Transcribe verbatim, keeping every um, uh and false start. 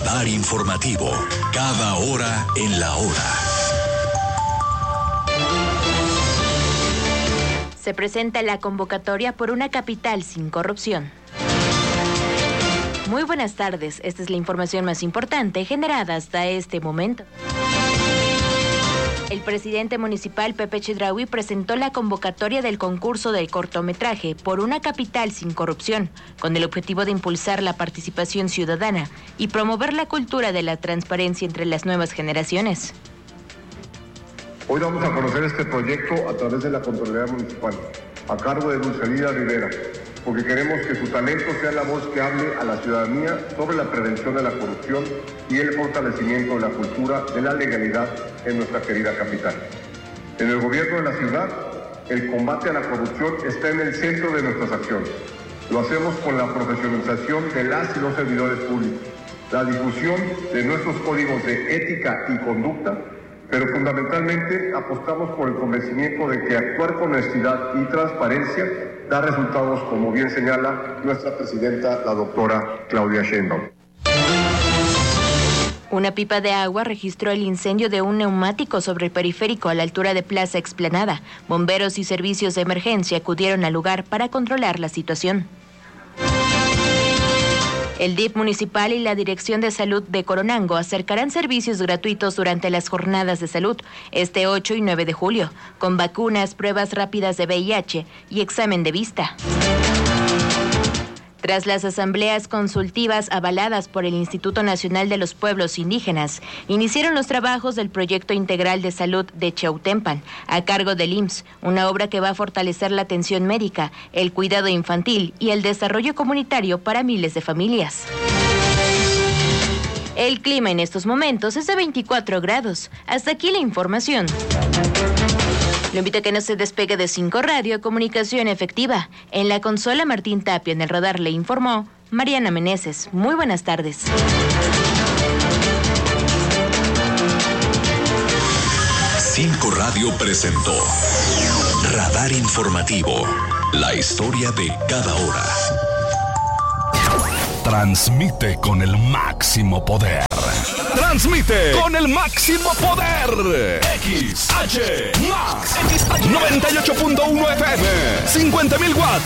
Radar informativo. Cada hora en la hora. Se presenta la convocatoria por una capital sin corrupción. Muy buenas tardes, esta es la información más importante generada hasta este momento. El presidente municipal Pepe Chedraui presentó la convocatoria del concurso del cortometraje por una capital sin corrupción, con el objetivo de impulsar la participación ciudadana y promover la cultura de la transparencia entre las nuevas generaciones. Hoy vamos a conocer este proyecto a través de la Contraloría Municipal, a cargo de Dulcelida Rivera, porque queremos que su talento sea la voz que hable a la ciudadanía sobre la prevención de la corrupción y el fortalecimiento de la cultura de la legalidad en nuestra querida capital. En el gobierno de la ciudad, el combate a la corrupción está en el centro de nuestras acciones. Lo hacemos con la profesionalización de las y los servidores públicos, la difusión de nuestros códigos de ética y conducta, pero fundamentalmente apostamos por el convencimiento de que actuar con honestidad y transparencia da resultados, como bien señala nuestra presidenta, la doctora Claudia Sheinbaum. Una pipa de agua registró el incendio de un neumático sobre el periférico a la altura de Plaza Explanada. Bomberos y servicios de emergencia acudieron al lugar para controlar la situación. El D I F municipal y la Dirección de Salud de Coronango acercarán servicios gratuitos durante las jornadas de salud este ocho y nueve de julio, con vacunas, pruebas rápidas de V I H y examen de vista. Tras las asambleas consultivas avaladas por el Instituto Nacional de los Pueblos Indígenas, iniciaron los trabajos del Proyecto Integral de Salud de Chautempan, a cargo del I M S S, una obra que va a fortalecer la atención médica, el cuidado infantil y el desarrollo comunitario para miles de familias. El clima en estos momentos es de veinticuatro grados. Hasta aquí la información. Lo invito a que no se despegue de Cinco Radio, comunicación efectiva. En la consola, Martín Tapia, en el radar le informó Mariana Meneses. Muy buenas tardes. Cinco Radio presentó Radar Informativo, la historia de cada hora. Transmite con el máximo poder. Transmite con el máximo poder. X H Max noventa y ocho punto uno F M, cincuenta mil watts